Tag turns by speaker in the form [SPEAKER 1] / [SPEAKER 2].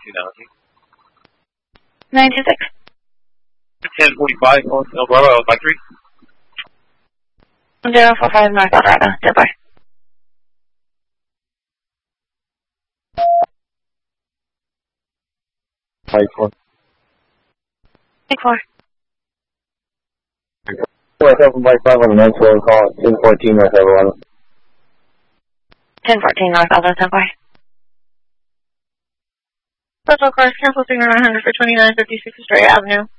[SPEAKER 1] 926.
[SPEAKER 2] 1045 North El Bravo, by 3.
[SPEAKER 1] 045 North Eldorado, Dipler.
[SPEAKER 3] Take 4.
[SPEAKER 1] Take 4.
[SPEAKER 3] 47 by 5 on the 912 call, 1014 North Eldorado.
[SPEAKER 1] 1014 North Eldorado, Dipler.
[SPEAKER 4] Special course, cancel signal 900 for 2956 Estrella Avenue.